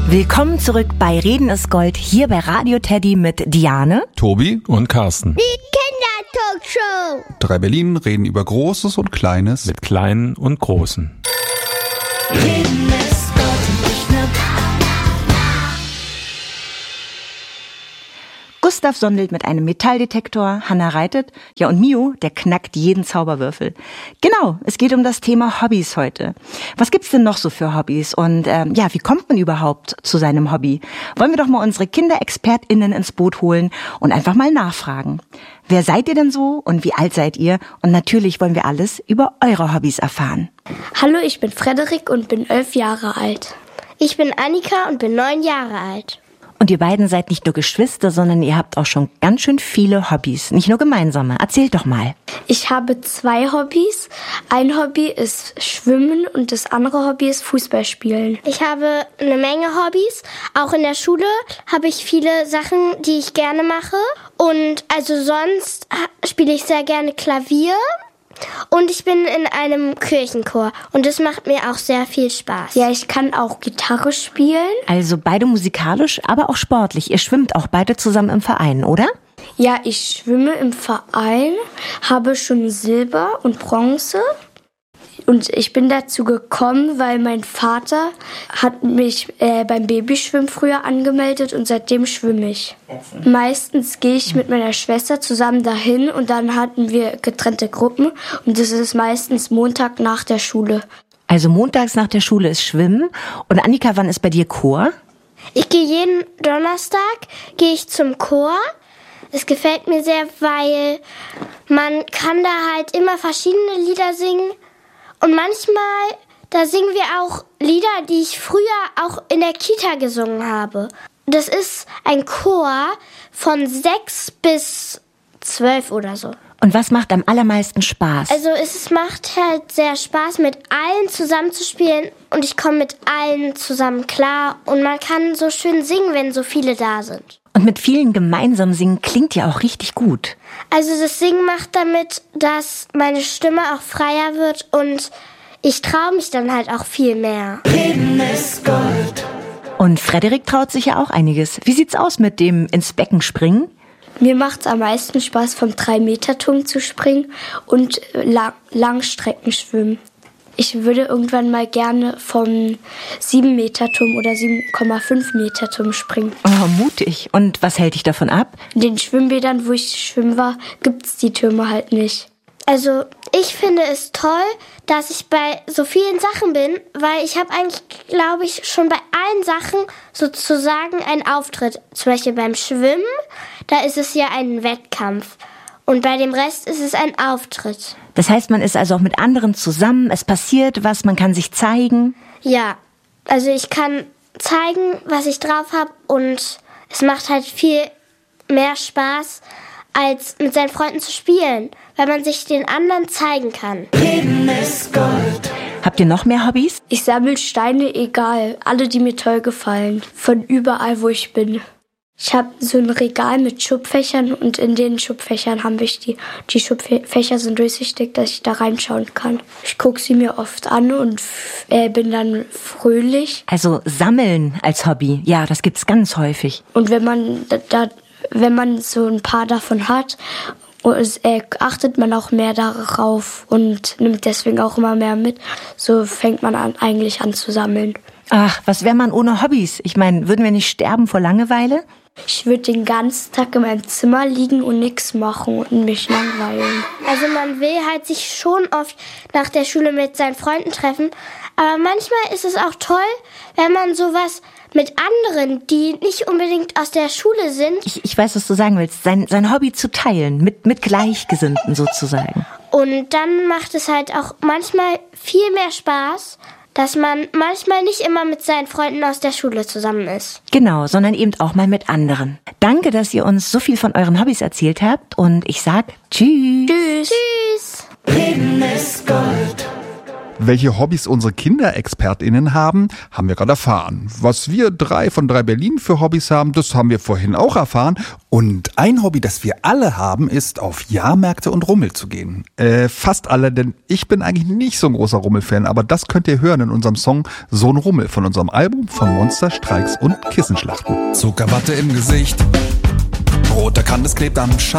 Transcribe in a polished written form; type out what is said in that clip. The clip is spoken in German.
Willkommen zurück bei Reden ist Gold, hier bei Radio Teddy mit Diane, Tobi und Carsten. Die Kindertalkshow. 3 Berlin reden über Großes und Kleines. Mit Kleinen und Großen. Reden ist Gold, nicht nur Gustav sondelt mit einem Metalldetektor, Hanna reitet, ja und Mio, der knackt jeden Zauberwürfel. Genau, es geht um das Thema Hobbys heute. Was gibt's denn noch so für Hobbys und wie kommt man überhaupt zu seinem Hobby? Wollen wir doch mal unsere KinderexpertInnen ins Boot holen und einfach mal nachfragen. Wer seid ihr denn so und wie alt seid ihr? Und natürlich wollen wir alles über eure Hobbys erfahren. Hallo, ich bin Frederik und bin 11 Jahre alt. Ich bin Annika und bin 9 Jahre alt. Und ihr beiden seid nicht nur Geschwister, sondern ihr habt auch schon ganz schön viele Hobbys, nicht nur gemeinsame. Erzählt doch mal. Ich habe 2 Hobbys. Ein Hobby ist Schwimmen und das andere Hobby ist Fußball spielen. Ich habe eine Menge Hobbys. Auch in der Schule habe ich viele Sachen, die ich gerne mache. Und also sonst spiele ich sehr gerne Klavier. Und ich bin in einem Kirchenchor und das macht mir auch sehr viel Spaß. Ja, ich kann auch Gitarre spielen. Also beide musikalisch, aber auch sportlich. Ihr schwimmt auch beide zusammen im Verein, oder? Ja, ich schwimme im Verein, habe schon Silber und Bronze. Und ich bin dazu gekommen, weil mein Vater hat mich beim Babyschwimmen früher angemeldet und seitdem schwimme ich. Meistens gehe ich mit meiner Schwester zusammen dahin und dann hatten wir getrennte Gruppen und das ist meistens Montag nach der Schule. Also montags nach der Schule ist Schwimmen. Und Annika, wann ist bei dir Chor? Ich gehe jeden Donnerstag zum Chor. Es gefällt mir sehr, weil man kann da halt immer verschiedene Lieder singen. Und manchmal, da singen wir auch Lieder, die ich früher auch in der Kita gesungen habe. Das ist ein Chor von 6 bis 12 oder so. Und was macht am allermeisten Spaß? Also es macht halt sehr Spaß, mit allen zusammen zu spielen. Und ich komme mit allen zusammen klar. Und man kann so schön singen, wenn so viele da sind. Und mit vielen gemeinsam singen klingt ja auch richtig gut. Also das Singen macht damit, dass meine Stimme auch freier wird und ich traue mich dann halt auch viel mehr. Reden ist Gold. Und Frederik traut sich ja auch einiges. Wie sieht's aus mit dem ins Becken springen? Mir macht's am meisten Spaß, vom 3-Meter-Turm zu springen und Langstreckenschwimmen. Ich würde irgendwann mal gerne vom 7-Meter-Turm oder 7,5-Meter-Turm springen. Oh, mutig. Und was hält dich davon ab? In den Schwimmbädern, wo ich schwimmen war, gibt's die Türme halt nicht. Also ich finde es toll, dass ich bei so vielen Sachen bin, weil ich habe eigentlich, glaube ich, schon bei allen Sachen sozusagen einen Auftritt. Zum Beispiel beim Schwimmen, da ist es ja ein Wettkampf. Und bei dem Rest ist es ein Auftritt. Das heißt, man ist also auch mit anderen zusammen, es passiert was, man kann sich zeigen? Ja, also ich kann zeigen, was ich drauf habe und es macht halt viel mehr Spaß, als mit seinen Freunden zu spielen, weil man sich den anderen zeigen kann. Reden ist Gold. Habt ihr noch mehr Hobbys? Ich sammle Steine, egal, alle, die mir toll gefallen, von überall, wo ich bin. Ich habe so ein Regal mit Schubfächern und in den Schubfächern haben wir die Schubfächer sind durchsichtig, dass ich da reinschauen kann. Ich gucke sie mir oft an und bin dann fröhlich. Also Sammeln als Hobby, ja, das gibt's ganz häufig. Und wenn man so ein paar davon hat, achtet man auch mehr darauf und nimmt deswegen auch immer mehr mit. So fängt man eigentlich an zu sammeln. Ach, was wäre man ohne Hobbys? Ich meine, würden wir nicht sterben vor Langeweile? Ich würde den ganzen Tag in meinem Zimmer liegen und nichts machen und mich langweilen. Also man will halt sich schon oft nach der Schule mit seinen Freunden treffen. Aber manchmal ist es auch toll, wenn man sowas mit anderen, die nicht unbedingt aus der Schule sind. Ich weiß, was du sagen willst. Sein Hobby zu teilen, mit Gleichgesinnten sozusagen. Und dann macht es halt auch manchmal viel mehr Spaß, dass man manchmal nicht immer mit seinen Freunden aus der Schule zusammen ist. Genau, sondern eben auch mal mit anderen. Danke, dass ihr uns so viel von euren Hobbys erzählt habt und ich sag Tschüss. Tschüss. Tschüss. Reden ist Gold. Welche Hobbys unsere KinderexpertInnen haben, haben wir gerade erfahren. Was wir 3 von 3 Berlin für Hobbys haben, das haben wir vorhin auch erfahren. Und ein Hobby, das wir alle haben, ist auf Jahrmärkte und Rummel zu gehen. Fast alle, denn ich bin eigentlich nicht so ein großer Rummel-Fan, aber das könnt ihr hören in unserem Song So ein Rummel von unserem Album von Monster, Streiks und Kissenschlachten. Zuckerwatte im Gesicht, roter Kant, es klebt am Schein.